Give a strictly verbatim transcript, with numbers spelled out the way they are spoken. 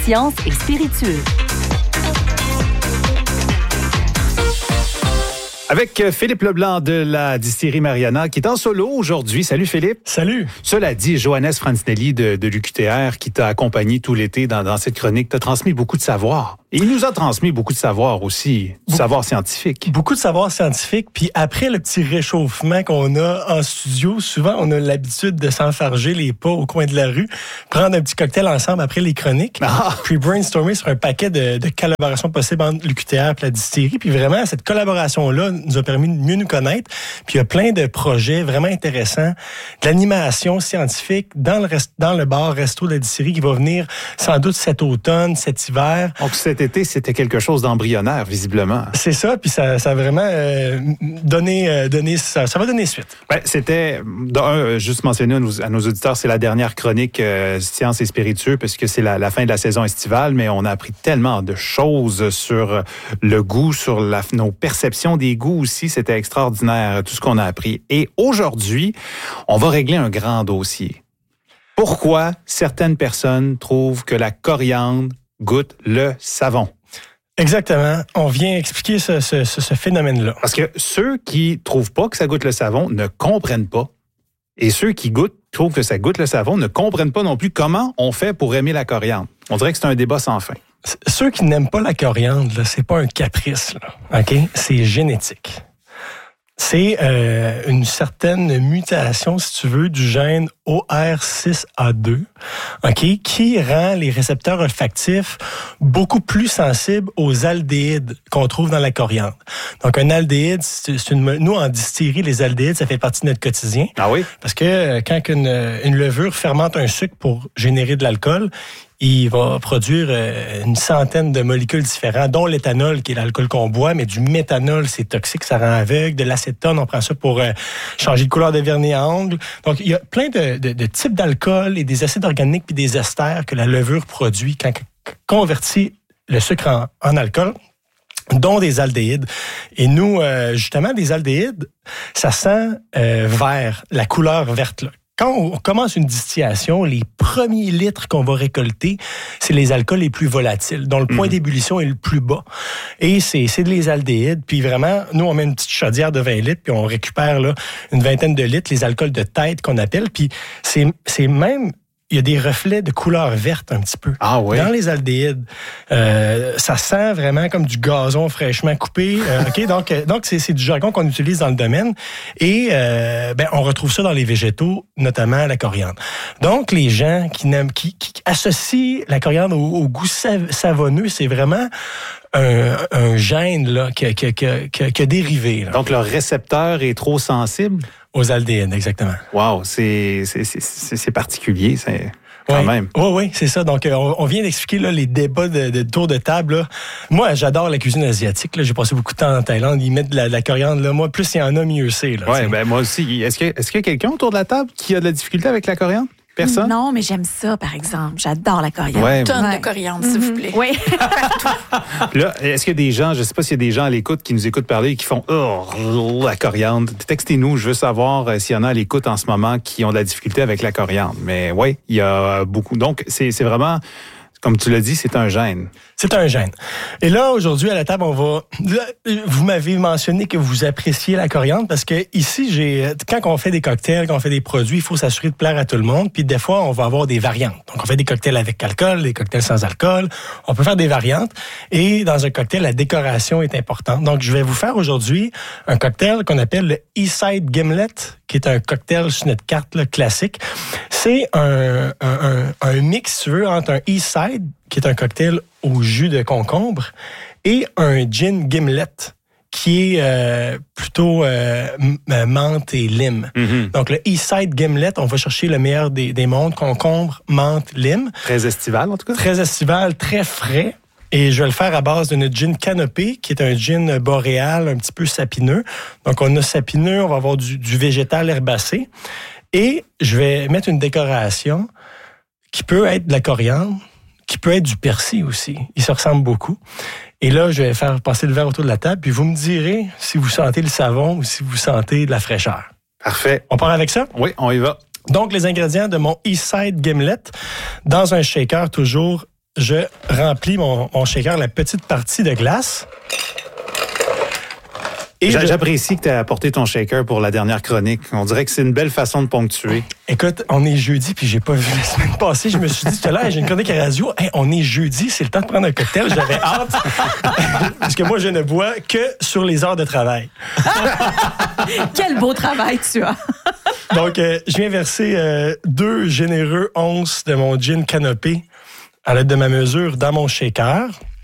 sciences et spiritueux. Avec Philippe Leblanc de la distillerie Mariana qui est en solo aujourd'hui. Salut Philippe. Salut. Cela dit, Johannes Franzinelli de, de l'U Q T R qui t'a accompagné tout l'été dans, dans cette chronique, t'a transmis beaucoup de savoir. Et il nous a transmis beaucoup de savoir aussi, du beaucoup, savoir scientifique. Beaucoup de savoir scientifique. Puis après le petit réchauffement qu'on a en studio, souvent on a l'habitude de s'enfarger les pas au coin de la rue, prendre un petit cocktail ensemble après les chroniques, ah. puis brainstormer sur un paquet de, de collaborations possibles entre l'U Q T R et la distillerie. Puis vraiment, cette collaboration-là nous a permis de mieux nous connaître. Puis il y a plein de projets vraiment intéressants, de l'animation scientifique dans le, rest, dans le bar-resto de la distillerie qui va venir sans doute cet automne, cet hiver. Donc cet été, c'était quelque chose d'embryonnaire, visiblement. C'est ça, puis ça, ça a vraiment euh, donné, euh, donné ça, ça va donner suite. Ben, c'était, d'un, juste mentionner à nos, à nos auditeurs, c'est la dernière chronique euh, Sciences et spiritueux, parce que c'est la, la fin de la saison estivale, mais on a appris tellement de choses sur le goût, sur la, nos perceptions des goûts aussi. C'était extraordinaire, tout ce qu'on a appris. Et aujourd'hui, on va régler un grand dossier. Pourquoi certaines personnes trouvent que la coriandre goûte le savon? Exactement. On vient expliquer ce, ce, ce phénomène-là. Parce que ceux qui trouvent pas que ça goûte le savon ne comprennent pas. Et ceux qui goûtent, trouvent que ça goûte le savon, ne comprennent pas non plus comment on fait pour aimer la coriandre. On dirait que c'est un débat sans fin. Ceux qui n'aiment pas la coriandre, là, c'est pas un caprice, là. OK? C'est génétique. C'est euh, une certaine mutation, si tu veux, du gène O R six A deux, ok, qui rend les récepteurs olfactifs beaucoup plus sensibles aux aldéhydes qu'on trouve dans la coriandre. Donc, un aldéhyde, c'est une, nous, en distillerie, les aldéhydes, ça fait partie de notre quotidien. Ah oui? Parce que quand une, une levure fermente un sucre pour générer de l'alcool, il va produire une centaine de molécules différentes, dont l'éthanol, qui est l'alcool qu'on boit, mais du méthanol, c'est toxique, ça rend aveugle, de l'acétone, on prend ça pour euh, changer de couleur de vernis à ongles. Donc, il y a plein de, de, de types d'alcool et des acides organiques puis des esters que la levure produit quand elle convertit le sucre en, en alcool, dont des aldéhydes. Et nous, euh, justement, des aldéhydes, ça sent euh, vert, la couleur verte, là. Quand on commence une distillation, les premiers litres qu'on va récolter, c'est les alcools les plus volatiles, dont le point mmh. d'ébullition est le plus bas. Et c'est, c'est les aldéhydes. Puis vraiment, nous, on met une petite chaudière de vingt litres, puis on récupère là une vingtaine de litres, les alcools de tête qu'on appelle. Puis c'est, c'est même... il y a des reflets de couleur verte un petit peu. Ah oui? Dans les aldéhydes. Euh, ça sent vraiment comme du gazon fraîchement coupé. Euh, OK? Donc, euh, donc c'est, c'est du jargon qu'on utilise dans le domaine. Et euh, ben, on retrouve ça dans les végétaux, notamment la coriandre. Donc, les gens qui, n'aiment, qui, qui associent la coriandre au, au goût sav- savonneux, c'est vraiment un, un gène là, qui, qui, qui, qui, qui a dérivé. Là. Donc, leur récepteur est trop sensible? Aux aldéhydes, exactement. Wow, c'est, c'est, c'est, c'est, c'est particulier, c'est quand oui. même. Oui, oui, c'est ça. Donc, on, on vient d'expliquer là, les débats de, de tour de table. Là. Moi, j'adore la cuisine asiatique. Là. J'ai passé beaucoup de temps en Thaïlande. Ils mettent de la, de la coriandre. Là. Moi, plus il y en a, mieux c'est. Oui, ben moi aussi. Est-ce, que, est-ce qu'il y a quelqu'un autour de la table qui a de la difficulté avec la coriandre? Personne? Non, mais j'aime ça, par exemple. J'adore la coriandre. Ouais. Une tonne Ouais. de coriandre, s'il vous plaît. Oui. Là, est-ce qu'il y a des gens, je ne sais pas s'il y a des gens à l'écoute qui nous écoutent parler et qui font « Oh, la coriandre ». Textez-nous, je veux savoir euh, s'il y en a à l'écoute en ce moment qui ont de la difficulté avec la coriandre. Mais oui, il y a beaucoup. Donc, c'est, c'est vraiment, comme tu l'as dit, c'est un gène. C'est un gène. Et là, aujourd'hui, à la table, on va... Là, vous m'avez mentionné que vous appréciez la coriandre parce que ici, j'ai quand on fait des cocktails, quand on fait des produits, il faut s'assurer de plaire à tout le monde. Puis des fois, on va avoir des variantes. Donc, on fait des cocktails avec alcool, des cocktails sans alcool. On peut faire des variantes. Et dans un cocktail, la décoration est importante. Donc, je vais vous faire aujourd'hui un cocktail qu'on appelle le Eastside Gimlet, qui est un cocktail sur notre carte là, classique. C'est un, un, un, un mix, si tu veux, entre un Eastside, qui est un cocktail au jus de concombre, et un gin gimlet, qui est euh, plutôt euh, menthe et lime. Mm-hmm. Donc, le Eastside Gimlet, on va chercher le meilleur des, des mondes, concombre, menthe, lime. Très estival, en tout cas. Très estival, très frais. Et je vais le faire à base d'une gin canopée, qui est un gin boréal un petit peu sapineux. Donc, on a sapineux, on va avoir du, du végétal herbacé. Et je vais mettre une décoration qui peut être de la coriandre, qui peut être du persil aussi. Ils se ressemblent beaucoup. Et là, je vais faire passer le verre autour de la table, puis vous me direz si vous sentez le savon ou si vous sentez de la fraîcheur. Parfait. On part avec ça? Oui, on y va. Donc, les ingrédients de mon Eastside Gimlet, dans un shaker toujours je remplis mon, mon shaker, la petite partie de glace. Et je... J'apprécie que tu aies apporté ton shaker pour la dernière chronique. On dirait que c'est une belle façon de ponctuer. Écoute, on est jeudi, puis j'ai pas vu la semaine passée. Je me suis dit tout à l'heure, j'ai une chronique à radio. Hey, on est jeudi, c'est le temps de prendre un cocktail. J'avais hâte. Parce que moi, je ne bois que sur les heures de travail. Quel beau travail tu as. Donc, euh, je viens verser euh, deux généreux onces de mon gin canopé à l'aide de ma mesure dans mon shaker.